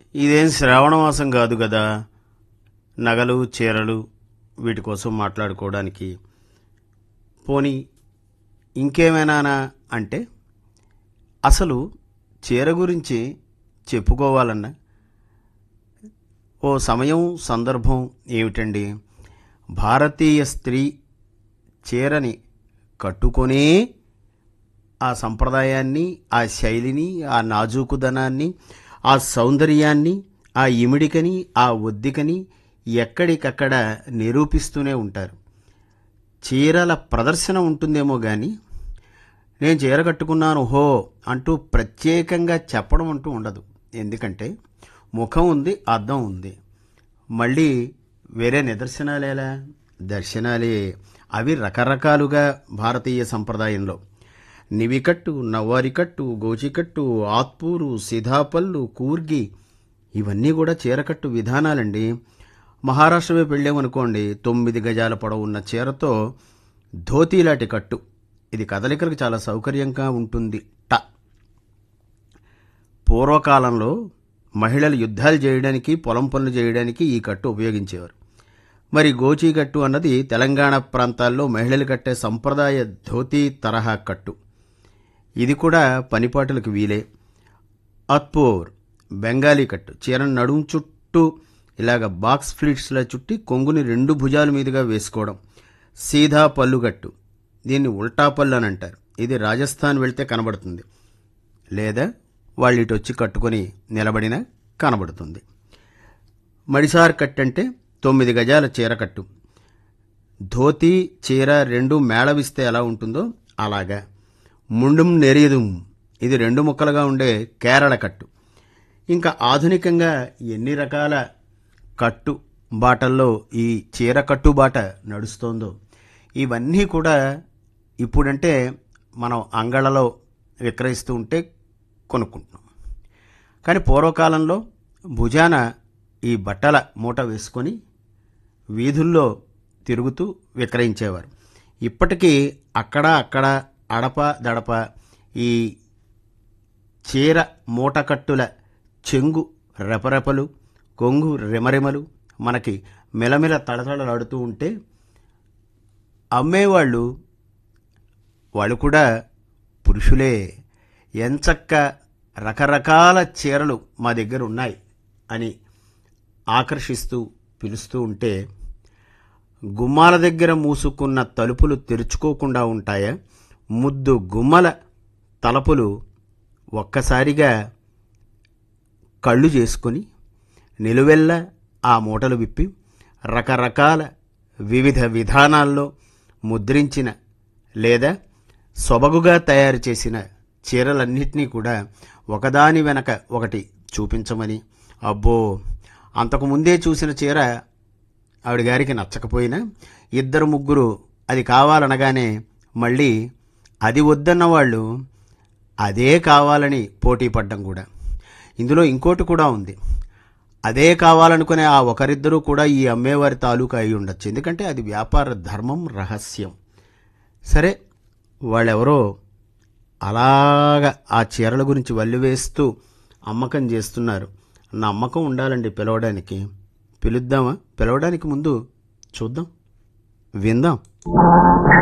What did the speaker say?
ఇదేం శ్రావణ మాసం కాదు కదా, నగలు చీరలు వీటి కోసం మాట్లాడుకోవడానికి. పోనీ ఇంకేమైనానా అంటే అసలు చీర గురించి చెప్పుకోవాలన్నా ఓ సమయం సందర్భం ఏమిటండి? భారతీయ స్త్రీ చీరని కట్టుకొనే ఆ సంప్రదాయాన్ని, ఆ శైలిని, ఆ నాజూకుదనాన్ని, ఆ సౌందర్యాన్ని, ఆ ఇమిడికని, ఆ ఒద్దికని ఎక్కడికక్కడ నిరూపిస్తూనే ఉంటారు. చీరల ప్రదర్శన ఉంటుందేమో కానీ నేను చీర కట్టుకున్నాను హో అంటూ ప్రత్యేకంగా చెప్పడం అంటూ ఉండదు. ఎందుకంటే ముఖం ఉంది, అద్దం ఉంది, మళ్ళీ వేరే నిదర్శనాలేలా? దర్శనాలే. అవి రకరకాలుగా భారతీయ సంప్రదాయంలో నివికట్టు, నవ్వారికట్టు, గోచికట్టు, ఆత్పూరు, సీధాపల్లు, కూర్గి ఇవన్నీ కూడా చీరకట్టు విధానాలండి. మహారాష్ట్ర వైపు వెళ్ళామనుకోండి, 9 గజాల పొడవు ఉన్న చీరతో ధోతీలాంటి కట్టు. ఇది కదలికలకు చాలా సౌకర్యంగా ఉంటుంది. పూర్వకాలంలో మహిళలు యుద్ధాలు చేయడానికి, పొలం పనులు చేయడానికి ఈ కట్టు ఉపయోగించేవారు. మరి గోచీకట్టు అన్నది తెలంగాణ ప్రాంతాల్లో మహిళలు కట్టే సంప్రదాయ ధోతీ తరహా కట్టు. ఇది కూడా పనిపాటులకు వీలే. అత్పూర్ బెంగాలీ కట్టు చీరను నడుం చుట్టూ ఇలాగ బాక్స్ ఫ్లీట్స్లా చుట్టి కొంగుని 2 భుజాల మీదుగా వేసుకోవడం. సీదా పల్లుగట్టు, దీన్ని ఉల్టా పళ్ళు అని అంటారు. ఇది రాజస్థాన్ వెళ్తే కనబడుతుంది, లేదా వాళ్ళు ఇటు వచ్చి కట్టుకొని నిలబడినా కనబడుతుంది. మడిసార్ కట్టు అంటే 9 గజాల చీర కట్టు. ధోతీ చీర 2 మేళవిస్తే ఎలా ఉంటుందో అలాగా. ముండుం నెరియదుం, ఇది 2 ముక్కలుగా ఉండే కేరళ కట్టు. ఇంకా ఆధునికంగా ఎన్ని రకాల కట్టు బాటల్లో ఈ చీర కట్టు బాట నడుస్తోందో. ఇవన్నీ కూడా ఇప్పుడంటే మనం అంగళ్ళలో విక్రయిస్తూ ఉంటే కొనుక్కుంటున్నాం. కానీ పూర్వకాలంలో భుజాన ఈ బట్టల మూట వేసుకొని వీధుల్లో తిరుగుతూ విక్రయించేవారు. ఇప్పటికీ అక్కడ అడప దడప ఈ చీర మూటకట్టుల చెంగు రెపరెపలు, కొంగు రెమరెమలు మనకి మెలమెల తడతడలాడుతూ ఉంటే అమ్మేవాళ్ళు వాళ్ళు కూడా పురుషులే. ఎంచక్క రకరకాల చీరలు మా దగ్గర ఉన్నాయి అని ఆకర్షిస్తూ పిలుస్తూ ఉంటే గుమ్మాల దగ్గర మూసుకున్న తలుపులు తెరుచుకోకుండా ఉంటాయా? ముద్దు గుమ్మల తలుపులు ఒక్కసారిగా కళ్ళు చేసుకొని నిలువెల్ల ఆ మూటలు విప్పి రకరకాల వివిధ విధానాల్లో ముద్రించిన లేదా సొబగుగా తయారు చేసిన చీరలన్నింటినీ కూడా ఒకదాని వెనక ఒకటి చూపించమని, అబ్బో అంతకుముందే చూసిన చీర ఆవిడ గారికి నచ్చకపోయినా 2-3 అది కావాలనగానే మళ్ళీ అది వద్దన్న వాళ్ళు అదే కావాలని పోటీ పడ్డం కూడా. ఇందులో ఇంకోటి కూడా ఉంది. అదే కావాలనుకునే ఆ ఒకరిద్దరూ కూడా ఈ అమ్మేవారి తాలూకా అయి ఉండొచ్చు. ఎందుకంటే అది వ్యాపార ధర్మం, రహస్యం. సరే, వాళ్ళెవరో అలాగా ఆ చీరల గురించి వల్లివేస్తూ అమ్మకం చేస్తున్నారు. నమ్మకం ఉండాలండి పిలవడానికి. పిలుద్దామా? పిలవడానికి ముందు చూద్దాం, విందాం.